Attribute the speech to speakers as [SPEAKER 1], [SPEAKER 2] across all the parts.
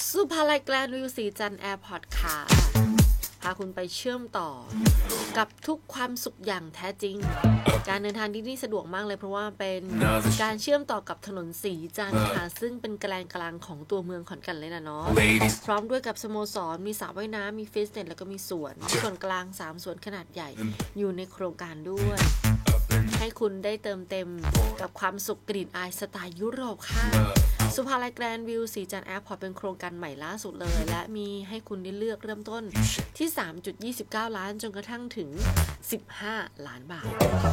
[SPEAKER 1] สุภาลัยแกลนวิวสีจันทร์แอร์พอร์ตค่ะพาคุณไปเชื่อมต่อกับทุกความสุขอย่างแท้จริงการเดินทางที่นี่สะดวกมากเลยเพราะว่าเป็นการเชื่อมต่อกับถนนสีจันทร์ค่ะซึ่งเป็นแกลนกลางของตัวเมืองขอนแก่นเลยนะเนาะพร้อมด้วยกับสโมสรมีสระว่ายน้ำมีฟิตเนสแล้วก็มีสวนกลาง3สวนขนาดใหญ่อยู่ในโครงการด้วยให้คุณได้เติมเต็มกับความสุขกลิ่นอายสไตล์ยุโรปค่ะสุภาลัยแกรนด์วิวสีจันทร์แอร์พอร์ตเป็นโครงการใหม่ล่าสุดเลยและมีให้คุณได้เลือกเริ่มต้นที่ 3.29 ล้านจนกระทั่งถึง15 ล้านบาท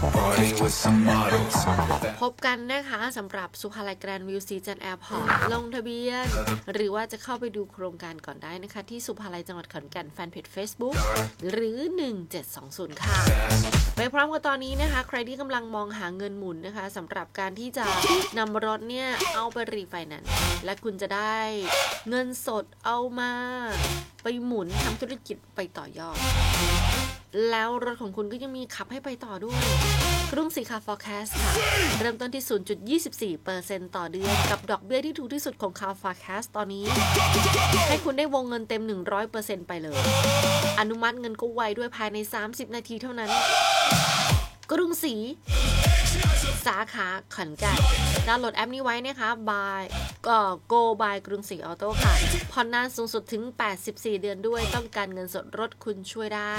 [SPEAKER 1] พบกันนะคะสำหรับสุภาลัยแกรนด์วิวสีจันทร์แอร์พอร์ตลงทะเบียนหรือว่าจะเข้าไปดูโครงการก่อนได้นะคะที่สุภาลัยจังหวัดขอนแก่นแฟนเพจ Facebook หรือ1720ค่ะไปพร้อมกันตอนนี้นะคะใครที่กำลังมองหาเงินหมุนนะคะสำหรับการที่จะนำรถเนี่ยเอาไปรีไฟแนนซ์และคุณจะได้เงินสดเอามาไปหมุนทำธุรกิจไปต่อยอดแล้วรถของคุณก็ยังมีขับให้ไปต่อด้วยกรุงศรีคาร์ฟอร์แคสต์ค่ะเริ่มต้นที่ 0.24% ต่อเดือนกับดอกเบี้ยที่ถูกที่สุดของ Car Forecast ตอนนี้ให้คุณได้วงเงินเต็ม 100% ไปเลยอนุมัติเงินก็ไวด้วยภายใน30นาทีเท่านั้นกรุงศรีสาขาขอนแก่นดาวน์โหลดแอปนี้ไว้นะคะ Go by กรุงศรีออโต้ค่ะผ่อนนานสูงสุดถึง84เดือนด้วยต้องการเงินสดรถคุณช่วยได้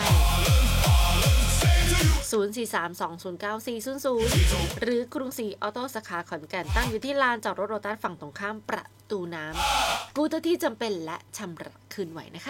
[SPEAKER 1] 0432094400หรือกรุงศรีออโต้สาขาขอนแก่นตั้งอยู่ที่ลานจอดรถโรตัสฝั่งตรงข้ามประตูน้ำกู้เท่าที่จำเป็นและชำระคืนไหวนะคะ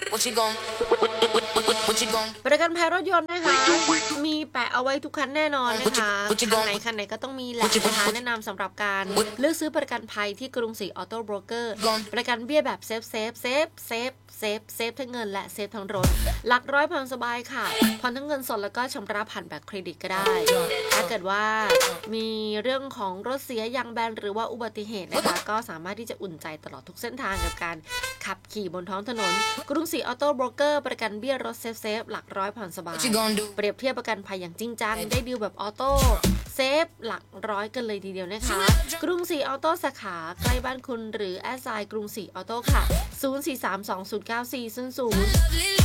[SPEAKER 1] บริการภัยรถยนต์นะคะมีแปะเอาไว้ทุกคันแน่นอนนะคะคันไหนก็ต้องมีแหละนะคะแนะนำสำหรับการเลือกซื้อประกันภัยที่กรุงศรีออโต้โบรกเกอร์ประกันเบี้ยแบบเซฟทั้งเงินและเซฟทั้งรถหลักร้อยผ่อนสบายค่ะผ่อนทั้งเงินสดแล้วก็ชำระผ่านแบบเครดิตก็ได้ถ้าเกิดว่ามีเรื่องของรถเสียยางแบนหรือว่าอุบัติเหตุนะคะก็สามารถที่จะอุ่นใจตลอดทุกเส้นทางกับการขับขี่บนท้องถนนกรุงศรีออโต้โบรกเกอร์ประกันเบี้ยรถเซฟหลักร้อยผ่อนสบายเปรียบเทียบประกันภัยอย่างจริงจังได้ดีลแบบออโต้เซฟหลักร้อยกันเลยทีเดียวนะคะกรุงศรีออโต้สาขาใกล้บ้านคุณหรือแอสไซน์กรุงศรีออโต้ค่ะ04320940